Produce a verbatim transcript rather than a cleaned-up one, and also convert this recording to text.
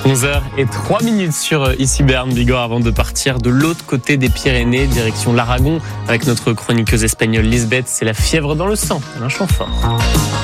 onze heures zéro trois minutes sur Ici Berne Bigorre avant de partir de l'autre côté des Pyrénées, direction l'Aragon, avec notre chroniqueuse espagnole Lisbeth. C'est la fièvre dans le sang, un chant fort.